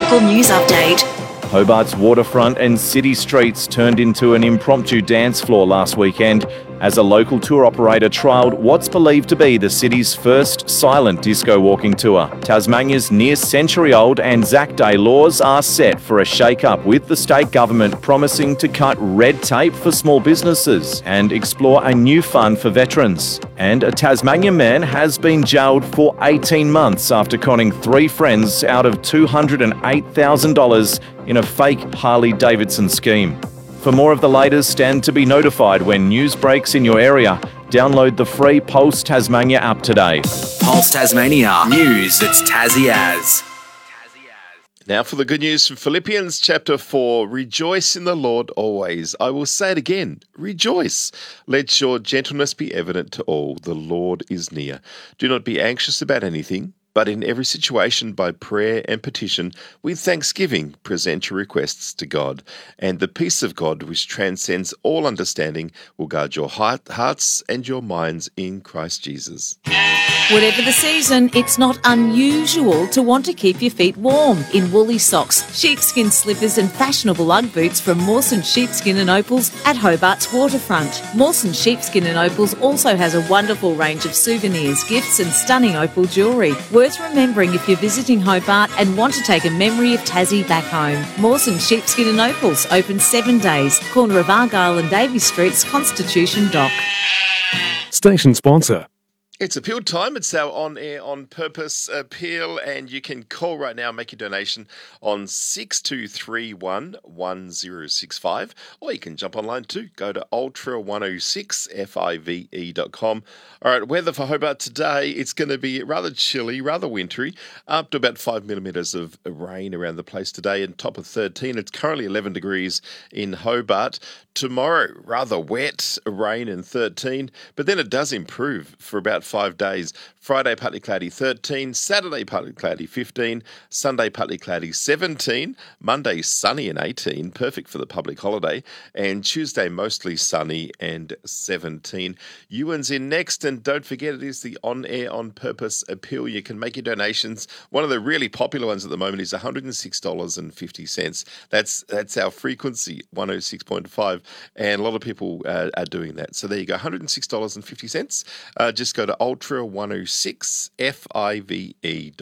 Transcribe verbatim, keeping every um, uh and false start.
local news update. Hobart's waterfront and city streets turned into an impromptu dance floor last weekend as a local tour operator trialled what's believed to be the city's first silent disco walking tour. Tasmania's near-century-old Anzac Day laws are set for a shake-up, with the state government promising to cut red tape for small businesses and explore a new fund for veterans. And a Tasmanian man has been jailed for eighteen months after conning three friends out of two hundred eight thousand dollars in a fake Harley-Davidson scheme. For more of the latest and to be notified when news breaks in your area, download the free Pulse Tasmania app today. Pulse Tasmania, news that's Tassie as. Now for the good news from Philippians chapter four. Rejoice in the Lord always. I will say it again, rejoice. Let your gentleness be evident to all. The Lord is near. Do not be anxious about anything, but in every situation, by prayer and petition, with thanksgiving, present your requests to God. And the peace of God, which transcends all understanding, will guard your heart, hearts and your minds in Christ Jesus. Whatever the season, it's not unusual to want to keep your feet warm in woolly socks, sheepskin slippers and fashionable Ugg boots from Mawson Sheepskin and Opals at Hobart's waterfront. Mawson Sheepskin and Opals also has a wonderful range of souvenirs, gifts and stunning opal jewellery. Worth remembering if you're visiting Hobart and want to take a memory of Tassie back home. Mawson Sheepskin and Opals, open seven days, corner of Argyle and Davies Streets, Constitution Dock. Station sponsor. It's appeal time. It's our on-air, on-purpose appeal, and you can call right now and make your donation on six two three one, one zero six five, or you can jump online too. Go to ultra one oh six five dot com. All right, weather for Hobart today, it's going to be rather chilly, rather wintry, up to about five millimetres of rain around the place today, and top of thirteen. It's currently eleven degrees in Hobart. Tomorrow, rather wet, rain and thirteen, but then it does improve for about five days. Friday, partly cloudy, thirteen. Saturday, partly cloudy, fifteen. Sunday, partly cloudy, seventeen. Monday, sunny and eighteen, perfect for the public holiday. And Tuesday, mostly sunny and seventeen. Ewan's in next, and don't forget it is the on-air, on-purpose appeal. You can make your donations. One of the really popular ones at the moment is one hundred six dollars and fifty cents. That's that's our frequency, one oh six point five, and a lot of people uh, are doing that. So there you go, one hundred six dollars and fifty cents. Uh, just go to ultra one oh six five